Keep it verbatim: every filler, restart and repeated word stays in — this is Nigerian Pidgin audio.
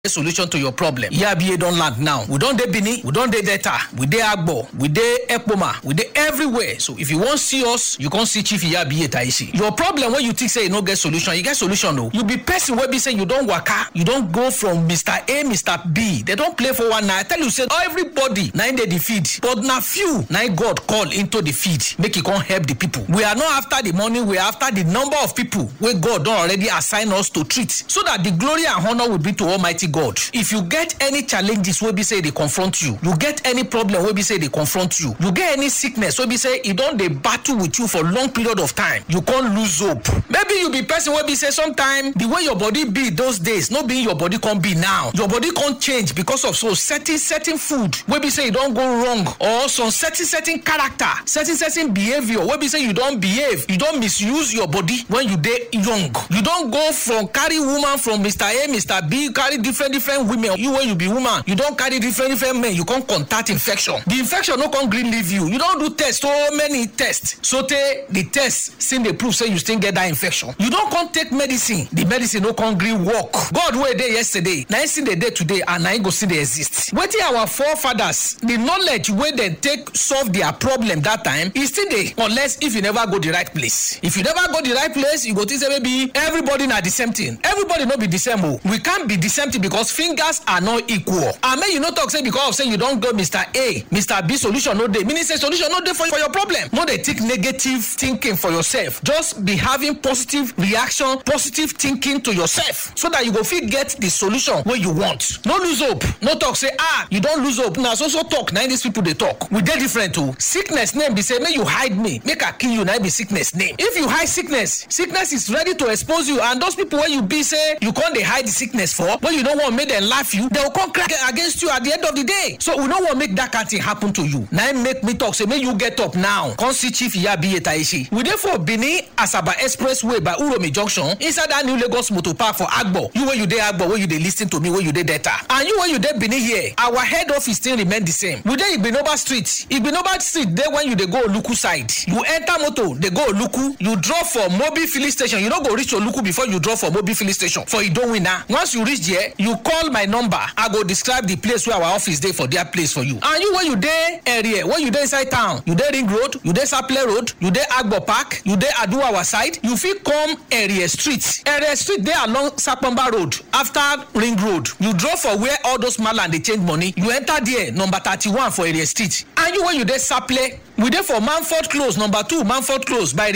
solution to your problem. Yabiye don land now. We don dey Benin, we don dey Delta, we dey Agbo, we dey Ekpoma, we dey everywhere. So if you wan see us, you come see Chief Yabiye Taishi. Your problem when you think say you no get solution, you get solution o. You be person wey be say you don waka, you don go from Mister A, Mister B. They don play for one night. I tell you say everybody na in dey the feed, but na few na God call into the feed. Make e come help the people. We are not after the money, we are after the number of people wey God don already assign us to treat, so that the glory and honor will be to Almighty God. If you get any challenges wey be say they confront you, you get any problem wey be say they confront you, you get any sickness wey be say e don dey battle with you for long period of time, you can't lose hope. Maybe you be person wey be say sometime the way your body be those days no be your body can be now. Your body can't change because of so certain certain food wey be say you don't go wrong, or some certain certain character, certain certain behavior wey be say you don't behave, you don't misuse your body when you dey young. You don't go from carry woman from Mister A, Mister B, carry different different women. You when you be woman, you don't carry different different men, you can't contact infection. The infection no can green leave you. You don't do tests, so many tests. So te, the tests seem they prove say you still get that infection. You don't come take medicine, the medicine no can green work. God were there yesterday, now see the day today, and now go see they exist. Waiting our forefathers, the knowledge where they take solve their problem that time is still there, unless if you never go the right place. If you never go the right place, you go think say maybe everybody not the same thing. Everybody not be the same. We can't be the same thing because fingers are not equal. And may you not talk say because of say you don't go Mister A, Mister B solution no day. Meaning say solution no day for, for your problem. No they take negative thinking for yourself. Just be having positive reaction, positive thinking to yourself, so that you go feel get the solution where you want. No lose hope. No talk say ah you don't lose hope. Now so so talk. Now these people they talk. We dey different too. Sickness name be say may you hide me, make I kill you. Now be sickness name. If you hide sickness, sickness is ready to expose you. And those people where you be say you can't they hide the sickness for, when you don't want to make them laugh you, they will come crack against you at the end of the day. So we don't want to make that kind of thing happen to you. Now make me talk say may you get up now. Come see Chief Yabiye Taishi. We therefore Benin Asaba Expressway by Uromi Junction inside that new Lagos Motor Park for Agbo. You where you dey Agbo, where you dey listen to me, where you dey Delta, and you where you dey Benin here. Our head office still remain the same. We dey Igbinoba Street. Igbinoba Street there when you dey go Oluku side. You enter motor, they go Oluku. You drop for Mobi filling station. You don't go reach Oluku before you drop for Mobi filling station. For you don't win now. Once you reach there, you call my number. I go describe the place where our office dey for their place for you. And you where you dey area, where you dey inside town, you dey Ring Road, you dey Saple Road, you dey Agbo Park, you dey Aduawa side. You fit come area street. Area street there along Sapamba Road. After Ring Road, you drop for where all those maland they change money. You enter there number thirty-one for area street. And you where you dey Saple, we dey for Manford Close number two, Manford Close by